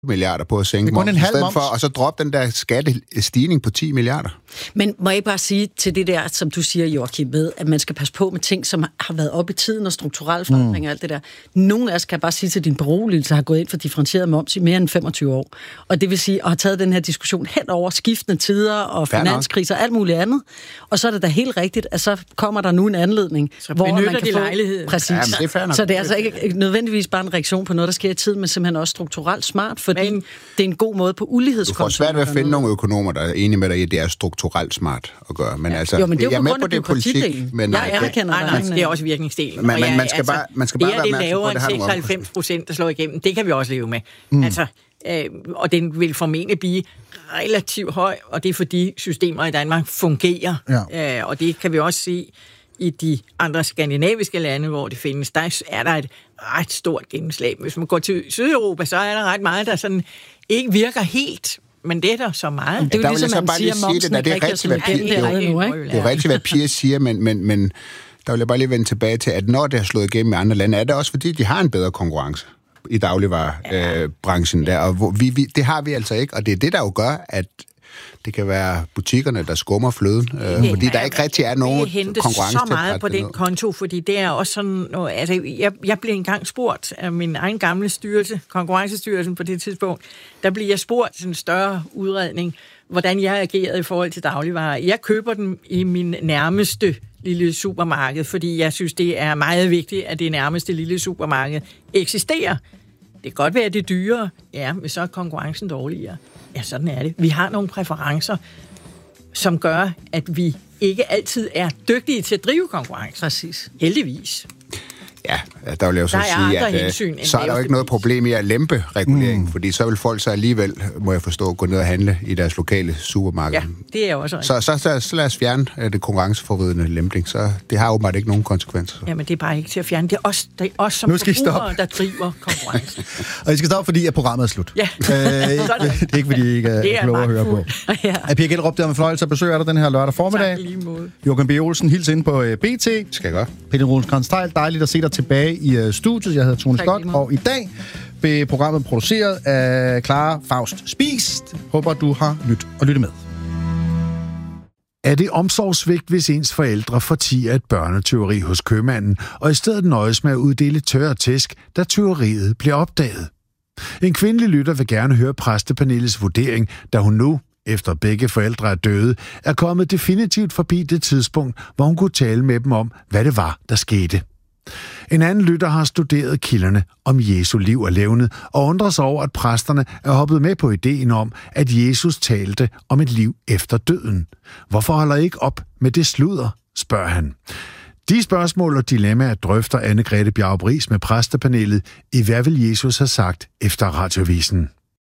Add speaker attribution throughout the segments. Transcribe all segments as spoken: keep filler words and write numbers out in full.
Speaker 1: milliarder på at sænke moms, i stedet for, og så droppe den der skattestigning på ti milliarder.
Speaker 2: Men må jeg bare sige til det der, som du siger, Joachim, med, at man skal passe på med ting, som har været oppe i tiden og strukturelle forandringer mm. og alt det der. Nogle af os kan bare sige til din beroligelse, har gået ind for differentieret moms i mere end femogtyve år. Og det vil sige, at have taget den her diskussion hen over skiftende tider og finanskriser og alt muligt andet. Og så er det da helt rigtigt, at så kommer der nu en anledning,
Speaker 3: så
Speaker 2: hvor man kan
Speaker 3: de
Speaker 2: få...
Speaker 3: lejlighed.
Speaker 2: Præcis.
Speaker 1: Ja, det er
Speaker 2: så det er altså ikke nødvendigvis bare en reaktion på noget, der sker i tiden, men simpelthen også strukturelt smart, fordi men, det er en god måde på ulighedskontrol.
Speaker 1: Du får svært ved at finde nogle økonomer, der er enige med dig i, at det er strukturelt smart at gøre. Men
Speaker 2: ja.
Speaker 1: altså,
Speaker 2: jo, men det er jo på
Speaker 1: med
Speaker 2: grund af
Speaker 1: på det politik, men
Speaker 3: jeg anerkender
Speaker 2: det.
Speaker 3: Nej, nej, det er også virkningsdelen.
Speaker 1: Men, men man skal bare, man skal bare være opmærksom på, at det har nogle
Speaker 3: seksoghalvfems procent, der slår igennem. Det kan vi også leve med. Mm. Altså, øh, og den vil formentlig blive relativt høj, og det er fordi systemer i Danmark fungerer. Ja. Øh, og det kan vi også se i de andre skandinaviske lande, hvor det findes. Der er der et ret stort gennemslag. Hvis man går til Sydeuropa, så er der ret meget, der sådan ikke virker helt. Men det er der så meget.
Speaker 2: Det er jo ligesom, man siger, at momsen ikke rigtig er slået igennem det nu, ikke?
Speaker 1: Det er jo rigtigt, hvad Pia siger, men, men, men der vil jeg bare lige vende tilbage til, at når det har slået igennem i andre lande, er det også fordi, de har en bedre konkurrence i dagligvarebranchen der, og hvor vi, vi, det har vi altså ikke, og det er det, der jo gør, at det kan være butikkerne, der skummer fløden, øh, fordi der ikke rigtig er nogen konkurrence
Speaker 3: så meget på den noget. Konto, fordi det er også sådan noget, altså jeg, jeg blev engang spurgt af min egen gamle styrelse, konkurrencestyrelsen på det tidspunkt, der blev jeg spurgt til en større udredning, hvordan jeg agerede i forhold til dagligvarer. Jeg køber dem i min nærmeste lille supermarked, fordi jeg synes, det er meget vigtigt, at det nærmeste lille supermarked eksisterer. Det kan godt være, at det er dyrere, ja, men så er konkurrencen dårligere. Ja, sådan er det. Vi har nogle præferencer, som gør, at vi ikke altid er dygtige til at drive konkurrence.
Speaker 2: Præcis.
Speaker 3: Heldigvis.
Speaker 1: Ja, der vil jeg jo så sige, at hensyn, så er der jo ikke noget problem i at lempe regulering, mm. fordi så vil folk så alligevel, må jeg forstå, gå ned og handle i deres lokale supermarked.
Speaker 3: Ja, det er også
Speaker 1: så, så, så, så lad os fjerne det konkurrenceforvridende lempning, så det har åbenbart ikke nogen konsekvenser.
Speaker 3: Jamen, det er bare ikke til at fjerne. Det er os, det er os som forbrugere, der driver konkurrence.
Speaker 4: Og I skal stoppe, fordi at programmet er slut.
Speaker 3: Ja.
Speaker 4: Øh, det er ikke, fordi I ikke er, er kloge at høre på. Ja. Er Pia Gellerup, der med fornøjelse at besøge dig den her lørdag formiddag?
Speaker 3: Tak, lige måde.
Speaker 4: Joachim B. Olsen, hils ind på B T.
Speaker 1: Skal jeg gøre.
Speaker 4: Peter Rosenkrantz-Theil, dejligt at se dig tilbage i uh, studiet. Jeg hedder Tone Scott, og i dag blev programmet produceret af Clara Faust Spies. Håber, du har lyttet og lyttet med.
Speaker 5: Er det omsorgsvigt, hvis ens forældre fortier et børnetyveri hos købmanden, og i stedet nøjes med at uddele tørre tæsk, da tyveriet bliver opdaget? En kvindelig lytter vil gerne høre præstepanelets vurdering, da hun nu, efter begge forældre er døde, er kommet definitivt forbi det tidspunkt, hvor hun kunne tale med dem om, hvad det var, der skete. En anden lytter har studeret kilderne om Jesu liv og levned og undrer sig over, at præsterne er hoppet med på ideen om, at Jesus talte om et liv efter døden. Hvorfor holder I ikke op med det sludder, spørger han. De spørgsmål og dilemmaer drøfter Anne-Grethe Bjarup Riis med præstepanelet i Hvad vil Jesus have sagt efter Radiovisen.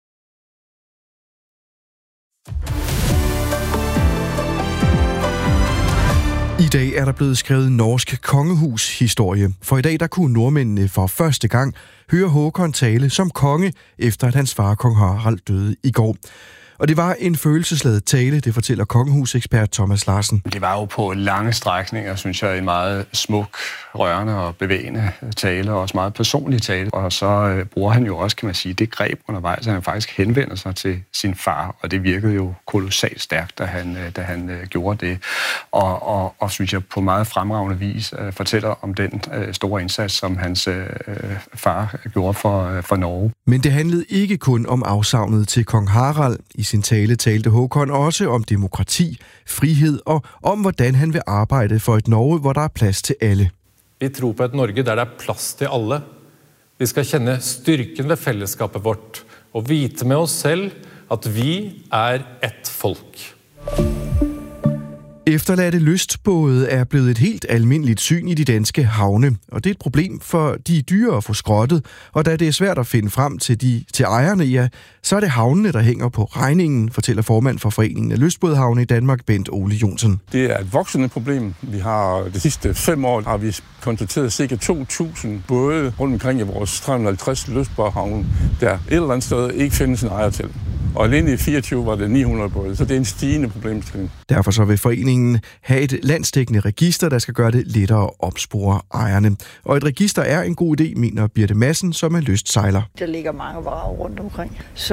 Speaker 6: I dag er der blevet skrevet norsk kongehushistorie, for i dag der kunne nordmændene for første gang høre Håkon tale som konge, efter at hans far, kong Harald, døde i går. Og det var en følelsesladet tale, det fortæller kongehusekspert Thomas Larsen.
Speaker 7: Det var jo på lange strækninger, synes jeg, en meget smuk, rørende og bevægende tale, og også meget personlig tale. Og så øh, bruger han jo også, kan man sige, det greb undervejs, at han faktisk henvender sig til sin far, og det virkede jo kolossalt stærkt, da han, da han øh, gjorde det. Og, og, og synes jeg på meget fremragende vis øh, fortæller om den øh, store indsats, som hans øh, far gjorde for, øh, for Norge.
Speaker 6: Men det handlede ikke kun om afsavnet til kong Harald. I sin tale talte Håkon også om demokrati, frihed og om, hvordan han vil arbejde for et Norge, hvor der er plads til alle.
Speaker 8: Vi tror på et Norge, der der er plads til alle. Vi skal kende styrken ved fællesskabet vårt, og vite med os selv, at vi er et folk.
Speaker 6: Efterladte lystbåde er blevet et helt almindeligt syn i de danske havne, og det er et problem, for de er dyre at få skrottet, og da det er svært at finde frem til, de, til ejerne, ja, så er det havnene, der hænger på regningen, fortæller formand for Foreningen af Lystbådehavne i Danmark, Bent Ole Jonsson.
Speaker 9: Det er et voksende problem. Vi har de sidste fem år har vi konstateret cirka to tusind både rundt omkring i vores tre hundrede og halvtreds lystbådehavne, der et eller andet sted ikke findes en ejer til. Og alene i fireogtyve var det ni hundrede både, så det er en stigende problemstilling.
Speaker 6: Derfor så vil foreningen have et landsdækkende register, der skal gøre det lettere at opspore ejerne. Og et register er en god idé, mener Birte Madsen, som er lystsejler.
Speaker 10: Der ligger mange varer rundt omkring. Så